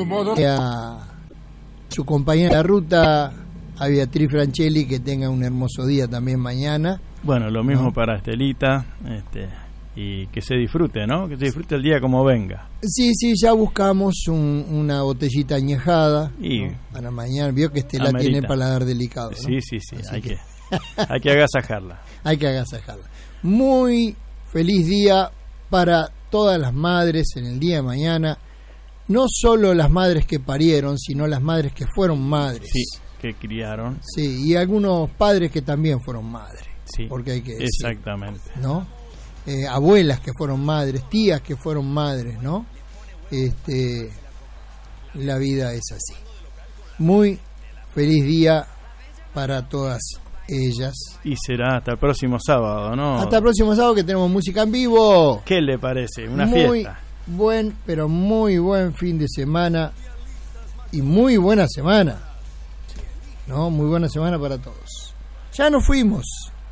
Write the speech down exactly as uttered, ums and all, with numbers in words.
A su compañera de la ruta, a Beatriz Franchelli, que tenga un hermoso día también mañana. Bueno, lo mismo ¿no? para Estelita, este, y que se disfrute, ¿no? Que se disfrute el día como venga. Sí, sí, ya buscamos un, una botellita añejada y ¿no? para mañana. Vio que Estela amerita. tiene el paladar delicado, ¿no? Sí, sí, sí, hay que, que hay que agasajarla. Hay que agasajarla. Muy feliz día para todas las madres en el día de mañana. No solo las madres que parieron, sino las madres que fueron madres. Sí, que criaron. Sí, y algunos padres que también fueron madres. Sí, porque hay que decir, exactamente. ¿no? Eh, abuelas que fueron madres, tías que fueron madres, ¿no? Este, la vida es así. Muy feliz día para todas ellas. Y será hasta el próximo sábado, ¿no? Hasta el próximo sábado, que tenemos música en vivo. ¿Qué le parece? Una muy fiesta. Buen, pero muy buen fin de semana y muy buena semana, ¿no? Muy buena semana para todos. Ya nos fuimos.